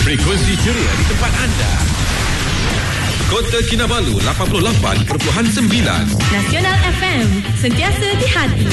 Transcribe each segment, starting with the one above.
Frekuensi ceria di tempat anda. Kota Kinabalu 88.9. Nasional FM, sentiasa di hati.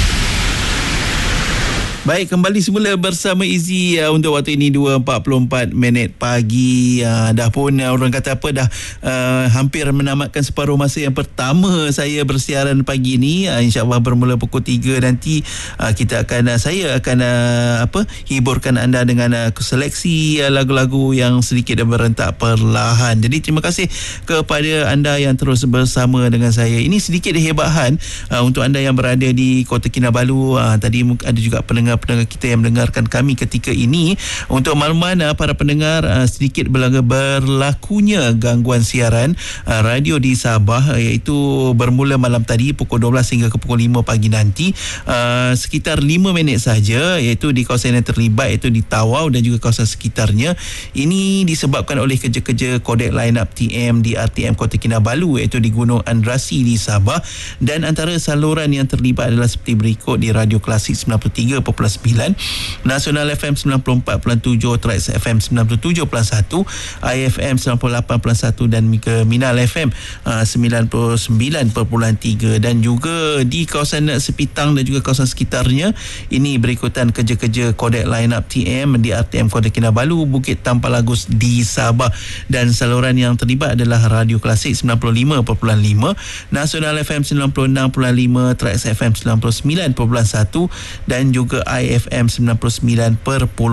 Baik, kembali semula bersama Izzy untuk waktu ini 2.44 pagi. Dah pun orang kata apa, dah hampir menamatkan separuh masa yang pertama saya bersiaran pagi ini. InsyaAllah bermula pukul 3 nanti saya akan hiburkan anda dengan seleksi lagu-lagu yang sedikit berentak perlahan. Jadi terima kasih kepada anda yang terus bersama dengan saya. Ini sedikit hebahan untuk anda yang berada di Kota Kinabalu. Tadi ada juga pendengar kita yang mendengarkan kami ketika ini. Untuk makluman para pendengar, sedikit berlakunya gangguan siaran radio di Sabah, iaitu bermula malam tadi pukul 12 hingga ke pukul 5 pagi nanti, sekitar 5 minit saja, iaitu di kawasan yang terlibat, iaitu di Tawau dan juga kawasan sekitarnya. Ini disebabkan oleh kerja-kerja kodek line up TM di RTM Kota Kinabalu, iaitu di Gunung Andrasi di Sabah. Dan antara saluran yang terlibat adalah seperti berikut: di Radio Klasik 93.9, Nasional FM 94.7, Trax FM 97.1, IFM 98.1 dan Minal FM 99.3. Dan juga di kawasan Sepitang dan juga kawasan sekitarnya, ini berikutan kerja-kerja kodek line up TM di RTM Kota Kinabalu, Bukit Tampalagus di Sabah. Dan saluran yang terlibat adalah Radio Klasik 95.5, Nasional FM 96.5, Trax FM 99.1 dan juga IFM 99.9.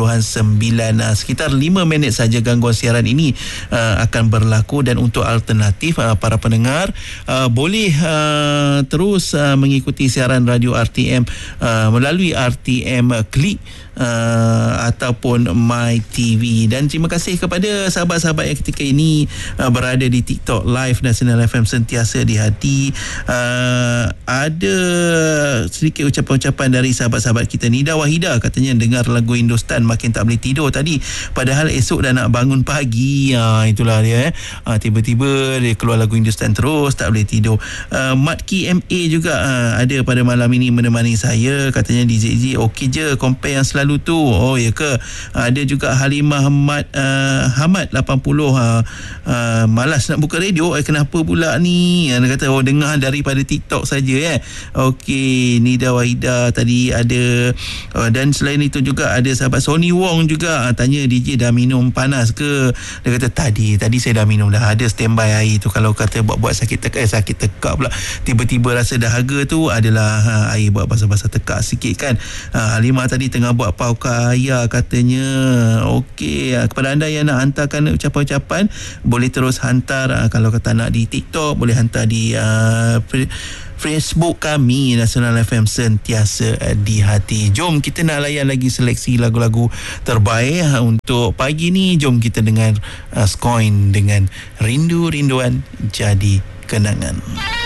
Sekitar 5 minit saja gangguan siaran ini akan berlaku. Dan untuk alternatif, para pendengar boleh terus mengikuti siaran radio RTM melalui RTM Klik ataupun My TV. Dan terima kasih kepada sahabat-sahabat yang ketika ini berada di TikTok Live Nasional FM sentiasa di hati. Ada sedikit ucapan-ucapan dari sahabat-sahabat kita. Nida Wahida katanya dengar lagu Hindustan makin tak boleh tidur tadi, padahal esok dah nak bangun pagi. Itulah dia tiba-tiba dia keluar lagu Hindustan terus, tak boleh tidur. Matki MA juga ada pada malam ini menemani saya. Katanya DJ Z okey je compare yang selalu tu. Oh ya ke? Ada juga Halimah Hamad 80 malas nak buka radio. Kenapa pula ni? Dia kata dengar daripada TikTok saja. Okey, Nida Wahida tadi ada. Dan selain itu juga ada sahabat Sony Wong juga tanya, DJ dah minum panas ke? Dia kata tadi saya dah minum dah. Ada standby air tu, kalau kata buat sakit tekak pula, tiba-tiba rasa dahaga tu, adalah air buat basah-basah tekak sikit kan. Halimah tadi tengah buat paukaya katanya. Okey, kepada anda yang nak hantarkan ucapan-ucapan, boleh terus hantar. Kalau kata nak di TikTok, boleh hantar di Facebook kami, Nasional FM sentiasa di hati. Jom kita nak layan lagi seleksi lagu-lagu terbaik untuk pagi ni. Jom kita dengar Skoin dengan Rindu-Rinduan Jadi Kenangan.